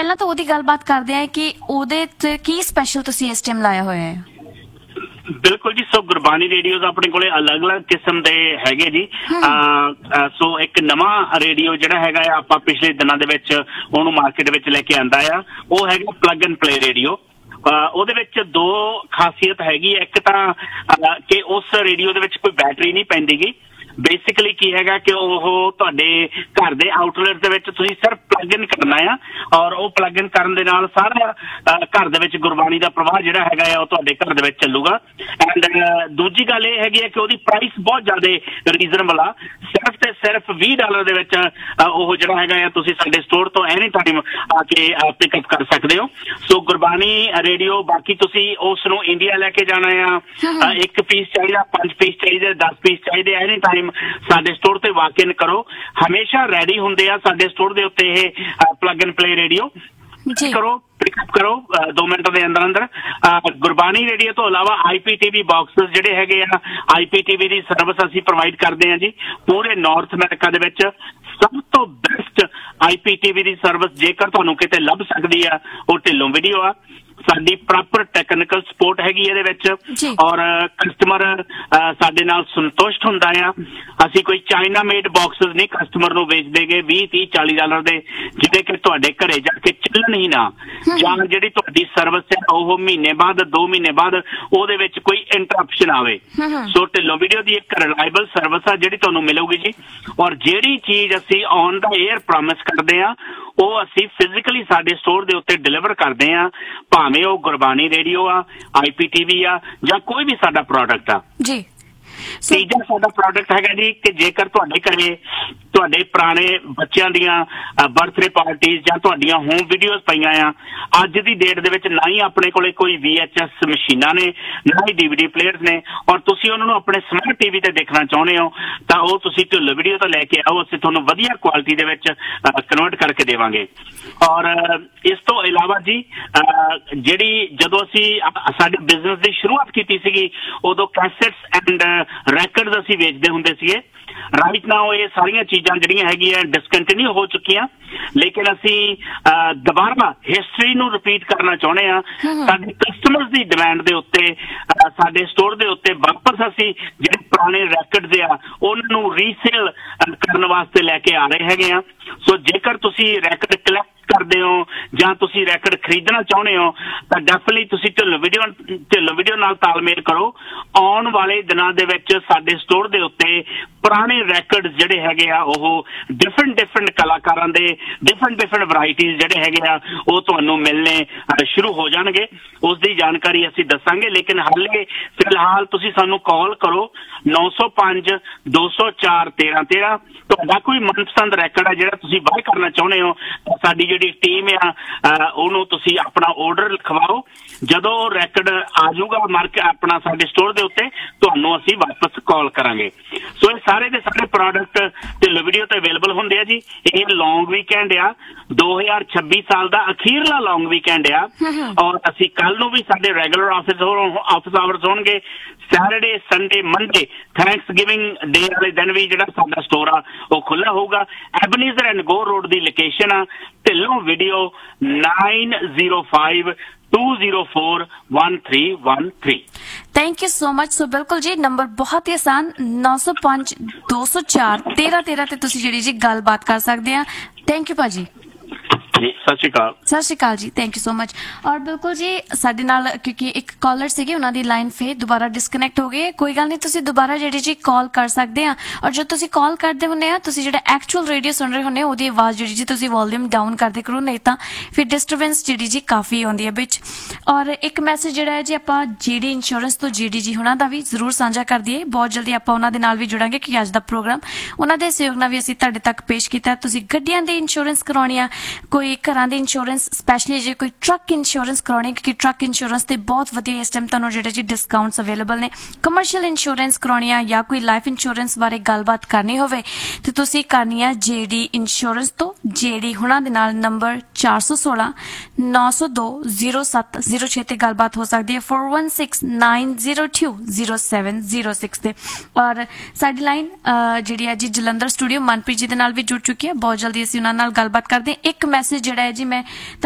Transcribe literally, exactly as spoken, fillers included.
ਪਹਿਲਾਂ ਤਾਂ ਉਹਦੀ ਗੱਲਬਾਤ ਕਰਦੇ ਆ ਕਿ ਉਹਦੇ ਤੇ ਕੀ ਸਪੈਸ਼ਲ ਤੁਸੀਂ ਇਸ ਟਾਈਮ ਲਾਇਆ ਹੋਇਆ ਹੈ। ਬਿਲਕੁਲ ਜੀ, ਸੋ ਗੁਰਬਾਣੀ ਰੇਡੀਓਜ਼ ਆਪਣੇ ਕੋਲੇ ਅਲੱਗ-ਅਲੱਗ ਕਿਸਮ ਦੇ ਹੈਗੇ ਜੀ। ਸੋ ਇੱਕ ਨਵਾਂ ਰੇਡੀਓ ਜਿਹੜਾ ਹੈਗਾ ਆ ਆਪਾਂ ਪਿਛਲੇ ਦਿਨਾਂ ਦੇ ਵਿੱਚ ਉਹਨੂੰ ਮਾਰਕੀਟ ਵਿੱਚ ਲੈ ਕੇ ਆਂਦਾ ਆ, ਉਹ ਹੈਗਾ ਪਲੱਗ ਐਂਡ ਪਲੇ ਰੇਡੀਓ। ਉਹਦੇ ਵਿੱਚ ਦੋ ਖਾਸੀਅਤ ਹੈਗੀ, ਇੱਕ ਤਾਂ ਕਿ ਉਸ ਰੇਡੀਓ ਦੇ ਵਿੱਚ ਕੋਈ ਬੈਟਰੀ ਨਹੀਂ ਪੈਂਦੀ ਗੀ। ਬੇਸਿਕਲੀ ਕੀ ਹੈਗਾ ਕਿ ਉਹ ਤੁਹਾਡੇ ਘਰ ਦੇ ਆਊਟਲੈਟ ਦੇ ਵਿੱਚ ਤੁਸੀਂ ਸਿਰਫ ਪਲੱਗ ਇਨ ਕਰਨਾ ਆ, ਔਰ ਉਹ ਪਲੱਗ ਇਨ ਕਰਨ ਦੇ ਨਾਲ ਸਾਰਾ ਘਰ ਦੇ ਵਿੱਚ ਗੁਰਬਾਣੀ ਦਾ ਪ੍ਰਵਾਹ ਜਿਹੜਾ ਹੈਗਾ ਆ ਉਹ ਤੁਹਾਡੇ ਘਰ ਦੇ ਵਿੱਚ ਚੱਲੂਗਾ। ਐਂਡ ਦੂਜੀ ਗੱਲ ਇਹ ਹੈਗੀ ਹੈ ਕਿ ਉਹਦੀ ਪ੍ਰਾਈਸ ਬਹੁਤ ਜ਼ਿਆਦਾ ਰੀਜ਼ਨੇਬਲ ਆ, ਸਿਰਫ ਤੇ ਸਿਰਫ ਵੀਹ ਡਾਲਰ ਦੇ ਵਿੱਚ ਉਹ ਜਿਹੜਾ ਹੈਗਾ ਆ ਤੁਸੀਂ ਸਾਡੇ ਸਟੋਰ ਤੋਂ ਐਨੀ ਟਾਈਮ ਆ ਕੇ ਪਿਕਅਪ ਕਰ ਸਕਦੇ ਹੋ। ਸੋ ਗੁਰਬਾਣੀ ਰੇਡੀਓ, ਬਾਕੀ ਤੁਸੀਂ ਉਸ ਨੂੰ ਇੰਡੀਆ ਲੈ ਕੇ ਜਾਣਾ ਆ, ਇੱਕ ਪੀਸ ਚਾਹੀਦਾ, ਪੰਜ ਪੀਸ ਚਾਹੀਦੇ, ਦਸ ਪੀਸ ਚਾਹੀਦੇ, ਐਨੀ ਟਾਈਮ ਸਾਡੇ ਸਟੋਰ ਤੇ ਵਾਕ ਇਨ ਕਰੋ। ਹਮੇਸ਼ਾ ਰੈਡੀ ਹੁੰਦੇ ਆ ਸਾਡੇ ਸਟੋਰ ਦੇ ਉੱਤੇ ਇਹ ਪਲੱਗ ਐਂਡ ਪਲੇ ਰੇਡੀਓ। ਕਰੋ, ਪਿਕਅਪ ਕਰੋ ਦੋ ਮਿੰਟ ਦੇ ਅੰਦਰ ਅੰਦਰ। ਗੁਰਬਾਣੀ ਰੇਡੀਓ ਤੋਂ ਇਲਾਵਾ ਆਈ ਪੀ ਟੀ ਵੀ ਬਾਕਸਿਸ ਜਿਹੜੇ ਹੈਗੇ ਆ, ਆਈ ਪੀ ਟੀ ਵੀ ਦੀ ਸਰਵਿਸ ਅਸੀਂ ਪ੍ਰੋਵਾਈਡ ਕਰਦੇ ਹਾਂ ਜੀ ਪੂਰੇ ਨਾਰਥ ਅਮਰੀਕਾ ਦੇ ਵਿੱਚ। ਸਭ ਤੋਂ ਬੈਸਟ ਆਈ ਪੀ ਟੀ ਵੀ ਦੀ ਸਰਵਿਸ ਜੇਕਰ ਤੁਹਾਨੂੰ ਕਿਤੇ ਲੱਭ ਸਕਦੀ ਆ, ਉਹ ਢਿੱਲੋਂ ਵੀਡੀਓ ਆ। ਸਾਡੀ ਪ੍ਰੋਪਰ ਟੈਕਨੀਕਲ ਸਪੋਰਟ ਹੈਗੀ ਇਹਦੇ ਵਿੱਚ, ਔਰ ਕਸਟਮਰ ਸਾਡੇ ਨਾਲ ਸੰਤੁਸ਼ਟ ਹੁੰਦਾ ਆ। ਅਸੀਂ ਕੋਈ ਚਾਈਨਾ ਮੇਡ ਬਾਕਸਿਸ ਨਹੀਂ ਕਸਟਮਰ ਨੂੰ ਵੇਚ ਦੇਗੇ ਵੀਹ ਤੀਹ ਚਾਲੀ ਡਾਲਰ ਦੇ, ਜਿਹਦੇ ਕਿ ਤੁਹਾਡੇ ਘਰੇ ਜਾ ਕੇ ਚੱਲਣ ਹੀ ਨਾ, ਜਾਂ ਜਿਹੜੀ ਤੁਹਾਡੀ ਸਰਵਿਸ ਹੈ ਉਹ ਮਹੀਨੇ ਬਾਅਦ ਦੋ ਮਹੀਨੇ ਬਾਅਦ ਉਹਦੇ ਵਿੱਚ ਕੋਈ ਇੰਟਰਪਸ਼ਨ ਆਵੇ। ਸੋ ਢਿੱਲੋਂ ਵੀਡੀਓ ਦੀ ਇੱਕ ਰਿਲਾਇਬਲ ਸਰਵਿਸ ਆ ਜਿਹੜੀ ਤੁਹਾਨੂੰ ਮਿਲੂਗੀ ਜੀ। ਔਰ ਜਿਹੜੀ ਚੀਜ਼ ਅਸੀਂ ਔਨ ਦਾ ਏਅਰ ਪ੍ਰੋਮਿਸ ਕਰਦੇ ਆ ਉਹ ਅਸੀਂ ਫਿਜ਼ੀਕਲੀ ਸਾਡੇ ਸਟੋਰ ਦੇ ਉੱਤੇ ਡਿਲੀਵਰ ਕਰਦੇ ਆ, ਭਾਵੇਂ ਉਹ ਗੁਰਬਾਣੀ ਰੇਡੀਓ ਆ, ਆਈ ਪੀ ਟੀ ਵੀ ਆ, ਜਾਂ ਕੋਈ ਵੀ ਸਾਡਾ ਪ੍ਰੋਡਕਟ ਆ ਜੀ। ਤੀਜਾ ਸਾਡਾ ਪ੍ਰੋਡਕਟ ਹੈਗਾ ਜੀ ਕਿ ਜੇਕਰ ਤੁਹਾਡੇ ਘਰੇ ਤੁਹਾਡੇ ਪੁਰਾਣੇ ਬੱਚਿਆਂ ਦੀਆਂ ਬਰਥਡੇ ਪਾਰਟੀਜ਼ ਜਾਂ ਤੁਹਾਡੀਆਂ ਹੋਮ ਵੀਡੀਓਜ਼ ਪਈਆਂ ਆ, ਅੱਜ ਦੀ ਡੇਟ ਦੇ ਵਿੱਚ ਨਾ ਹੀ ਆਪਣੇ ਕੋਲੇ ਕੋਈ ਵੀ ਐਚ ਐਸ ਮਸ਼ੀਨਾਂ ਨੇ, ਨਾ ਹੀ ਡੀ ਵੀ ਡੀ ਪਲੇਅਰਸ ਨੇ, ਔਰ ਤੁਸੀਂ ਉਹਨਾਂ ਨੂੰ ਆਪਣੇ ਸਮਾਰਟ ਟੀ ਵੀ ਤੇ ਦੇਖਣਾ ਚਾਹੁੰਦੇ ਹੋ, ਤਾਂ ਉਹ ਤੁਸੀਂ ਢਿੱਲੋਂ ਵੀਡੀਓ ਤੋਂ ਲੈ ਕੇ ਆਓ, ਅਸੀਂ ਤੁਹਾਨੂੰ ਵਧੀਆ ਕੁਆਲਿਟੀ ਦੇ ਵਿੱਚ ਕਨਵਰਟ ਕਰਕੇ ਦੇਵਾਂਗੇ। ਔਰ ਇਸ ਤੋਂ ਇਲਾਵਾ ਜੀ ਜਿਹੜੀ ਜਦੋਂ ਅਸੀਂ ਸਾਡੇ ਬਿਜ਼ਨਸ ਦੀ ਸ਼ੁਰੂਆਤ ਕੀਤੀ ਸੀਗੀ ਉਦੋਂ ਕੈਸੇਟਸ ਐਂਡ ਰੈਕਰਡਸ ਅਸੀਂ ਵੇਚਦੇ ਹੁੰਦੇ ਸੀਗੇ। ਰਾਈਟ ਨਾਓ ਇਹ ਸਾਰੀਆਂ ਚੀਜ਼ਾਂ ਜਿਹੜੀਆਂ ਹੈਗੀਆਂ ਡਿਸਕੰਟੀਨਿਊ ਹੋ ਚੁੱਕੀਆਂ, ਲੇਕਿਨ ਅਸੀਂ ਦੁਬਾਰਾ ਹਿਸਟਰੀ ਨੂੰ ਰਿਪੀਟ ਕਰਨਾ ਚਾਹੁੰਦੇ ਹਾਂ। ਸਾਡੇ ਕਸਟਮਰਸ ਦੀ ਡਿਮਾਂਡ ਦੇ ਉੱਤੇ ਸਾਡੇ ਸਟੋਰ ਦੇ ਉੱਤੇ ਵਾਪਸ ਅਸੀਂ ਜਿਹੜੇ ਪੁਰਾਣੇ ਰੈਕਰਡਸ ਆ ਉਹਨਾਂ ਨੂੰ ਰੀਸੇਲ ਕਰਨ ਵਾਸਤੇ ਲੈ ਕੇ ਆ ਰਹੇ ਹੈਗੇ ਆ। ਸੋ ਜੇਕਰ ਤੁਸੀਂ ਰੈਕਰਡ ਕਲੈਕਟ ਕਰਦੇ ਹੋ ਜਾਂ ਤੁਸੀਂ ਰੈਕਰਡ ਖਰੀਦਣਾ ਚਾਹੁੰਦੇ ਹੋ ਤਾਂ ਡੈਫੀਨਿਟਲੀ ਤੁਸੀਂ ਢਿੱਲੋਂ ਵੀਡੀਓ ਢਿੱਲੋਂ ਵੀਡੀਓ ਨਾਲ ਤਾਲਮੇਲ ਕਰੋ। ਆਉਣ ਵਾਲੇ ਦਿਨਾਂ ਦੇ ਵਿੱਚ ਸਾਡੇ ਸਟੋਰ ਦੇ ਉੱਤੇ ਪੁਰਾਣੇ ਰੈਕਰਡ ਜਿਹੜੇ ਹੈਗੇ ਆ ਉਹ ਡਿਫਰੈਂਟ ਡਿਫਰੈਂਟ ਕਲਾਕਾਰਾਂ ਦੇ ਡਿਫਰੈਂਟ ਡਿਫਰੈਂਟ ਵਰਾਇਟੀਜ਼ ਜਿਹੜੇ ਹੈਗੇ ਆ ਉਹ ਤੁਹਾਨੂੰ ਮਿਲਣੇ ਸ਼ੁਰੂ ਹੋ ਜਾਣਗੇ। ਉਸ ਦੀ ਜਾਣਕਾਰੀ ਅਸੀਂ ਦੱਸਾਂਗੇ, ਲੇਕਿਨ ਹਾਲੇ ਫਿਲਹਾਲ ਤੁਸੀਂ ਸਾਨੂੰ ਕਾਲ ਕਰੋ ਨੌ ਸੌ ਪੰਜ ਦੋ ਸੌ ਚਾਰ ਤੇਰਾਂ ਤੇਰਾਂ। ਤੁਹਾਡਾ ਕੋਈ ਮਨਪਸੰਦ ਰੈਕਰਡ ਆ ਜਿਹੜਾ ਤੁਸੀਂ ਬਾਏ ਕਰਨਾ ਚਾਹੁੰਦੇ ਹੋ, ਸਾਡੀ ਜਿਹੜੀ ਟੀਮ ਆ ਉਹਨੂੰ ਤੁਸੀਂ ਆਪਣਾ ਆਰਡਰ ਲਿਖਵਾਓ। ਜਦੋਂ ਉਹ ਰੈਕਰਡ ਆ ਜਾਊਗਾ ਮਾਰਕੀਟ ਆਪਣਾ ਸਾਡੇ ਸਟੋਰ ਦੇ ਉੱਤੇ, ਤੁਹਾਨੂੰ ਅਸੀਂ ਵਾਪਸ ਕਾਲ ਕਰਾਂਗੇ। ਸੋ ਇਹ ਸਾਰੇ ਦੇ ਸਾਰੇ ਪ੍ਰੋਡਕਟ ਢਿੱਲੋਂ ਵੀਡੀਓ ਤੇ ਅਵੇਲੇਬਲ ਹੁੰਦੇ ਆ ਜੀ। ਇਹ ਲੌਂਗ ਵੀਕਐਂਡ ਆ, ਦੋ ਹਜ਼ਾਰ ਛੱਬੀ ਸਾਲ ਦਾ ਅਖੀਰਲਾ ਲੌਂਗ ਵੀਕਐਂਡ ਆ, ਔਰ ਅਸੀਂ ਕੱਲ ਨੂੰ ਵੀ ਸਾਡੇ ਰੈਗੂਲਰ ਆਫਿਸ ਆਫਿਸ ਆਵਰਸ ਹੋਣਗੇ। Saturday Sunday Monday thanks giving ਡੇ ਵਾਲੇ ਦਿਨ ਵੀ ਜਿਹੜਾ ਸਾਡਾ ਸਟੋਰ ਆ ਉਹ ਖੁੱਲ੍ਹਾ ਹੋਊਗਾ। ਐਬਨੀਜ਼ਰ and go road the location ਆ, Dhillon video ਨਾइन zero five to zero four one three one three. Thank you so much. सो बिल्कुल जी नंबर बहुत ही आसान नौ सौ पांच दो सौ चार तेरह तेरह ते तुसी जिहड़ी जी गलबात कर सकते हैं। थैंक यू भाजी जी, सत श्री अकाल। सत श्री अकाल जी, थैंक यू सो मच। और बिल्कुल जी साडे नाल क्योंकि एक कॉलर सीगे उन्हां दी लाइन फिर दोबारा डिस्कनैक्ट हो गई। कोई गल नहीं, तुसी दोबारा जिहड़ी जी कॉल कर सकते हैं। और जो तुसी कॉल करते हुंदे आ तुसी जिहड़ा एक्चुअल रेडियो सुन रहे हुंदे ओदी आवाज़ जिहड़ी जी तुसी वॉल्यूम डाउन करदे करो, नहीं तां फिर डिस्टरबेंस जिहड़ी जी काफ़ी आउंदी है विच। और एक मैसेज जिहड़ा है जी आपां जीडी इंश्योरेंस तो जीडी जी हुणां दा भी जरूर साझा कर दईए। बहुत जल्दी आपां उन्हां दे नाल भी जुड़ांगे कि अज दा प्रोग्राम उन्हां दे सहयोग नाल भी असीं तुहाडे तक पेश कीता। तुसी गड्डियां दी इंश्योरेंस करवाउणी आ, कोई घरां दी इंश्योरेंस स्पैशली जे कोई ट्रक इंश्योरेंस करवाउणी, क्योंकि ट्रक इंश्योरेंस ते बहुत वधिया इस टाइम तुहानूं जिहड़े जी डिस्काउंट्स अवेलेबल ने। कमर्शियल इंश्योरेंस करवाउणी आ या कोई लाइफ इंश्योरेंस बारे गलबात करनी होवे ते तुसीं करनी आ जेडी इंश्योरेंस तो जेडी हुणां दे नाल नंबर चार सौ सोलह नौ सौ दो जीरो सत्त जीरो छे ते गलबात हो सकदी है four one six nine zero to zero seven zero six ते। और साडी लाइन जिहड़ी है जी जलंधर स्टूडियो मनप्रीत जी दे नाल भी जुड़ चुकी है। बहुत जल्दी असीं उन्हां नाल गलबात करदे। एक मैसेज जिहड़ा है जी मैं